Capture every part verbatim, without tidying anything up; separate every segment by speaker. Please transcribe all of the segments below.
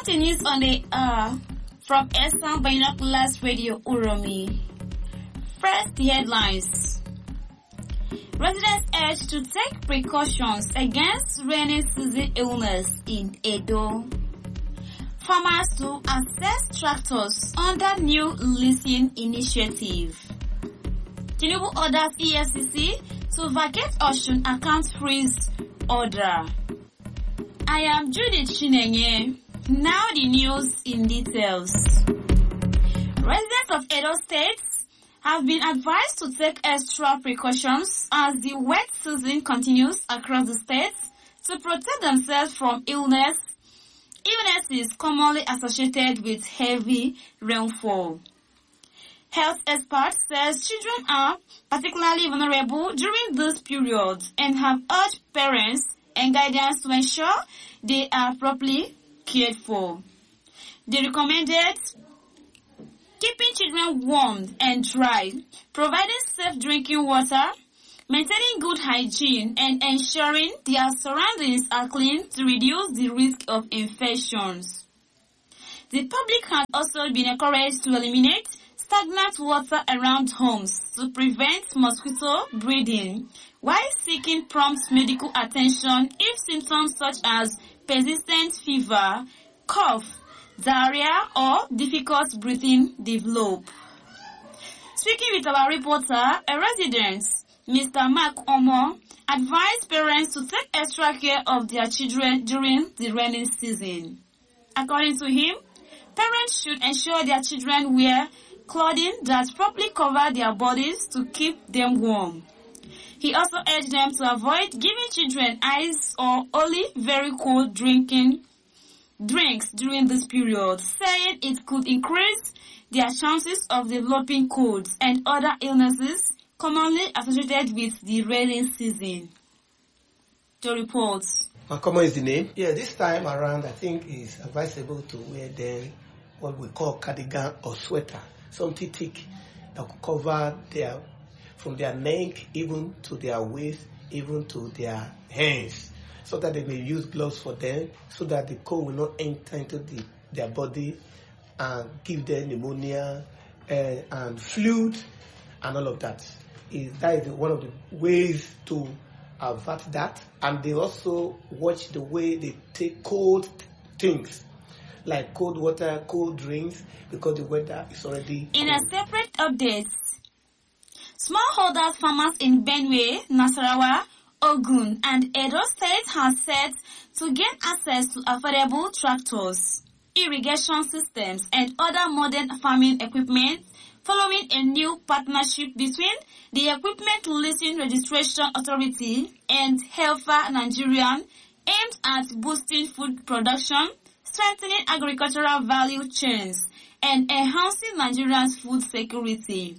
Speaker 1: Continues on the uh from Esan Binoculars Radio Uromi. First, the headlines. Residents urged to take precautions against rainy season illness in Edo. Farmers to access tractors under new leasing initiative. Tinubu orders E F C C to vacate Osun account freeze order. I am Judith Chinenye. Now the news in details. Residents of Edo State have been advised to take extra precautions as the wet season continues across the state to protect themselves from illness, illnesses commonly associated with heavy rainfall. Health experts says children are particularly vulnerable during this period and have urged parents and guardians to ensure they are properly cared for. They recommended keeping children warm and dry, providing safe drinking water, maintaining good hygiene, and ensuring their surroundings are clean to reduce the risk of infections. The public has also been encouraged to eliminate stagnant water around homes to prevent mosquito breeding, while seeking prompt medical attention if symptoms such as persistent fever, cough, diarrhea, or difficult breathing develop. Speaking with our reporter, a resident, Mister Mark Omo, advised parents to take extra care of their children during the rainy season. According to him, parents should ensure their children wear clothing that properly cover their bodies to keep them warm. He also urged them to avoid giving children ice or only very cold drinking drinks during this period, saying it could increase their chances of developing colds and other illnesses commonly associated with the rainy season. To report.
Speaker 2: Makomo is the name. Yeah, this time around, I think it's advisable to wear then what we call cardigan or sweater, something thick that could cover their from their neck even to their waist, even to their hands, so that they may use gloves for them, so that the cold will not enter into the, their body and give them pneumonia uh, and flu and all of that. Is that is one of the ways to avert that. And they also watch the way they take cold things, like cold water, cold drinks, because the weather is already
Speaker 1: In
Speaker 2: cold.
Speaker 1: a separate update, smallholder farmers in Benue, Nasarawa, Ogun, and Edo State have set to gain access to affordable tractors, irrigation systems, and other modern farming equipment following a new partnership between the Equipment Leasing Registration Authority and Helfa Nigerian aimed at boosting food production, strengthening agricultural value chains, and enhancing Nigerians' food security.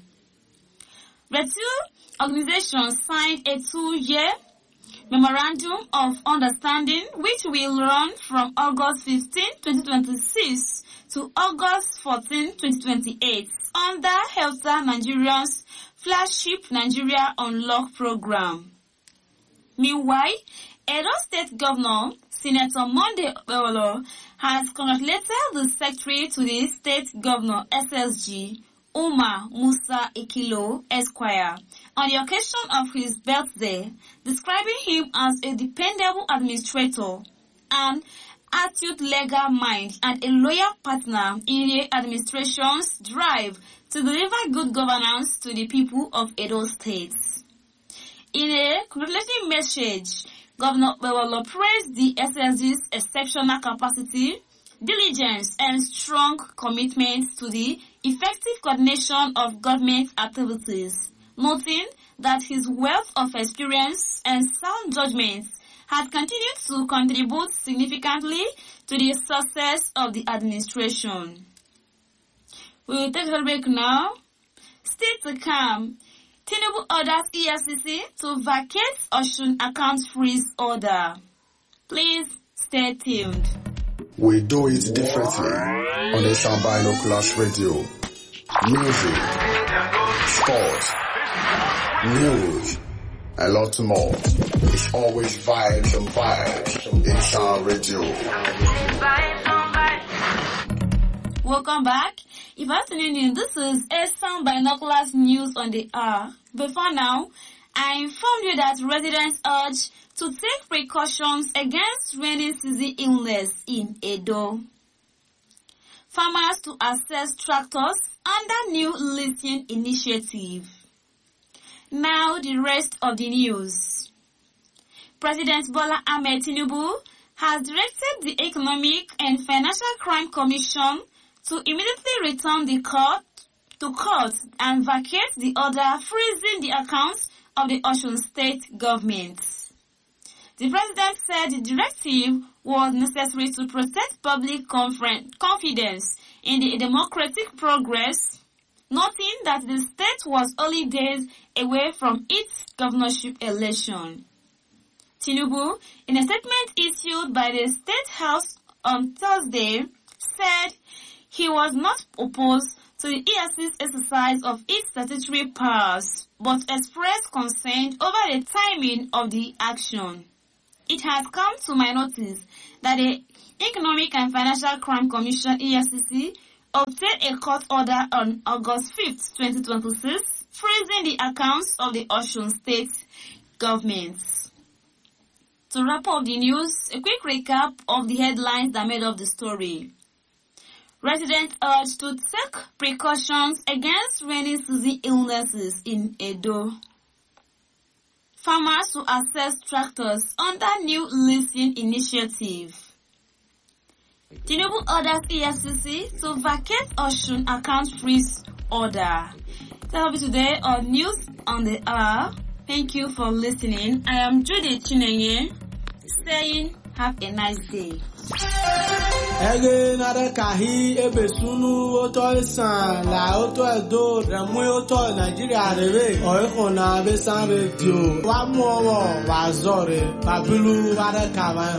Speaker 1: The two organizations signed a two-year Memorandum of Understanding which will run from August fifteenth, twenty twenty-six to August fourteenth, twenty twenty-eight under Helsa Nigeria's flagship Nigeria Unlock program. Meanwhile, Edo State Governor Senator Monday Okpebholo has congratulated the Secretary to the State Governor S S G Umar Musa Ikilo Esquire on the occasion of his birthday, describing him as a dependable administrator, an astute legal mind, and a loyal partner in the administration's drive to deliver good governance to the people of Edo State. In a congratulatory message, Governor Okpebholo praised the S S G's exceptional capacity, diligence, and strong commitment to the effective coordination of government activities, noting that his wealth of experience and sound judgment has continued to contribute significantly to the success of the administration. We will take a break now. Still to come, Tinubu orders E F C C to vacate Osun account freeze order. Please stay tuned.
Speaker 3: We do it differently on Esan Binoculars Radio. Music, sports, news, a lot more. It's always vibes and vibes. Esan Radio.
Speaker 1: Welcome back. If you're tuning in, this is Esan Binoculars News on the hour. Before now, I informed you that residents urged to take precautions against rainy season illness in Edo. Farmers to access tractors under new leasing initiative. Now the rest of the news. President Bola Ahmed Tinubu has directed the Economic and Financial Crime Commission to immediately return the court to court and vacate the order freezing the accounts of the Osun State government. The president said the directive was necessary to protect public confidence in the democratic progress, noting that the state was only days away from its governorship election. Tinubu, in a statement issued by the State House on Thursday, said he was not opposed to the E F C's exercise of its statutory powers, but expressed concern over the timing of the action. It has come to my notice that the Economic and Financial Crime Commission E F C C obtained a court order on August fifth, twenty twenty-six, freezing the accounts of the Osun State government. To wrap up the news, a quick recap of the headlines that made up the story. Residents urged to take precautions against rainy season illnesses in Edo. Farmers to access tractors under new leasing initiative. Tinubu orders E F C C to vacate Osun account freeze order. That will be today on News on the Hour. Thank you for listening. I am Judy Chinenye saying have a nice day.
Speaker 4: Ege nare kahi ebesunu oto isan la oto edo remu oto Nigeria rebe oiko na besan radio wa mu owo wa zore babilu ware kama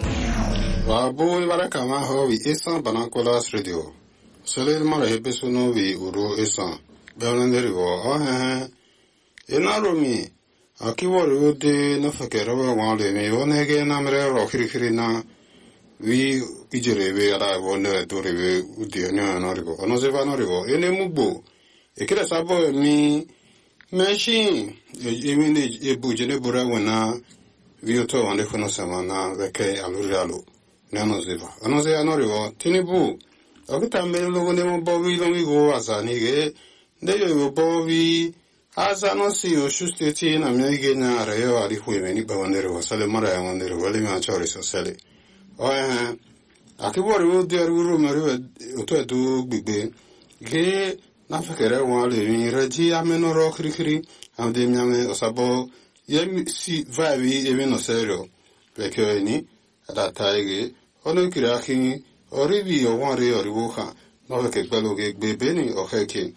Speaker 4: ho
Speaker 3: wa bo ware kama ho wi Esan Binoculars Radio sele mara ebesunu wi uru Esan beonenderi go oh eh enaromi akiwori ode no fakere wa wale mi onege na mere ro khirikiri na we ijere ara wona dore udio nya no rigo ono se va no rigo ene mugbo e kire sabo mi machine e mi ne e bujene bora wona vi oto wande kono samana veke alurialo nano zeva ono se ano rigo Tinubu okita me logo ne mo bovi lo mi go azani ge de yo bovi asa no si o shusteti na mi ge na rayo ali huime ni bawandere wa sale mara ya wandere wale mi achori so sale oh eh akibori wo de ruru mari oto edu gbigbe ge na fakere won le mi reji ameno ro kirikiri ande mi ame osabo ye si vavi e meno serio perché ni ada taige ono kiraki orivi o won re oriwo kan no ke gbelo ge gbebe ni o heke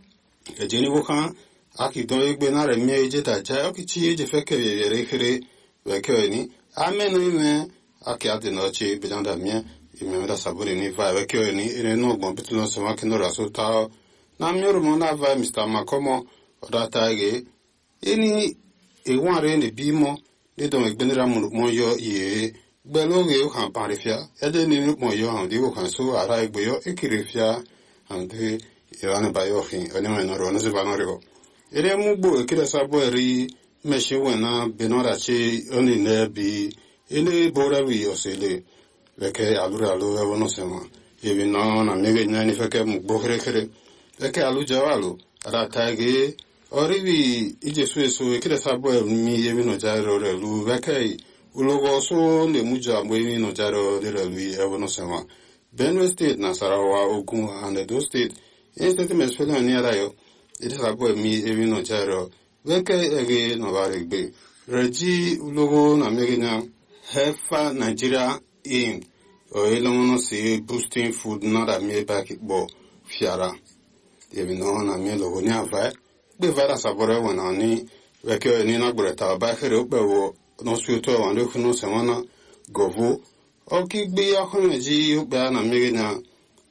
Speaker 3: e jeni wo kan aki don egbe na re mi eje ta ja o ki chi eje feke ye re kire perché ni ameno ime aki ade no chi bilanda mie imemda saburi ni va avec ni ene no bon pitino se ma kino raso ta na mioro mo na va Mister Makomo odata ge eni e wanre ne bimo de don egbenera mo yo ye gbelo ge o kan parifia e de ni mo yo han di o kan so ara egbe yo ekirifia ande irane ba yo hin oni mo no ro no se ba no rego ere mu gbo ekire sabo eri meshi wona benora chi oni ne bi ene bora wi osele veke alura alu wono sema yebi no na mege nyani feke mu bokre kere veke alu jawalu ara tage oribi ije sueso ekire sabo mi yebi no jaro re lu veke ulogo so le muja mwe no jaro de lu e wono sema Benue State na Sarawa Ogun and Edo State instate mesfela ni ara yo ite sabo mi yebi no jaro veke ege no baregbe reji ulogo na mege nya Hefa Nigeria in or elomono si boosting food not a mere back bo fiara. Even on a meal of Nava, the Vara Sabora when I need Vecchio and Inagreta back her up no sweeto and Lucuno Samana Govu or kick be a honaji Bana Megina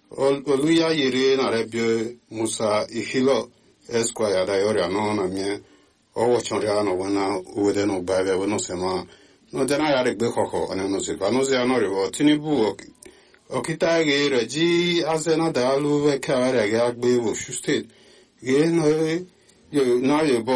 Speaker 3: Oluya Yere Arabia Musa Ihilo Esquire Dioria non a mere or watch on Riano when I would no buy the no sema. No, then I had a big hoko, and I know if I know they are not about Tinubu okita ge reji azena dalu ve kare ge agbe wo state ge no yo na yo bo